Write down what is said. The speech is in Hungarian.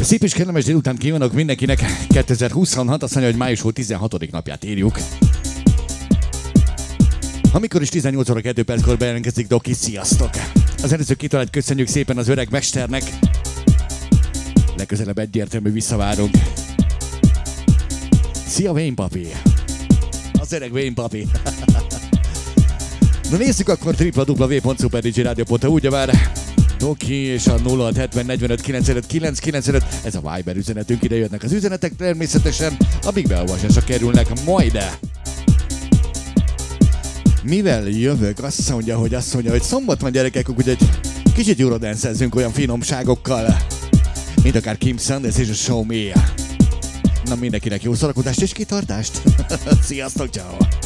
Szép és kellemes délután kívánok mindenkinek. 2026, azt mondja, hogy május 16. napját írjuk. Amikor is 18 óra 2 perckor bejelentkezik Doki, sziasztok! Az előző kitalált köszönjük szépen az öreg mesternek. Legközelebb egyértelmű visszavárunk. Szia Wayne papi! Az öreg Wayne papi! Na nézzük akkor www.superdjradio.hu, ugye már Doki és a 0670 45 95 995, ez a Viber üzenetünk, ide jönnek az üzenetek természetesen, amíg beolvasásra kerülnek majd. Mivel jövök, azt mondja, hogy szombat van gyerekek, úgyhogy kicsit eurodance-ezzünk olyan finomságokkal, mint akár Kim Sanders és a Show Me. Na mindenkinek jó szórakozást és kitartást! Sziasztok, ciao.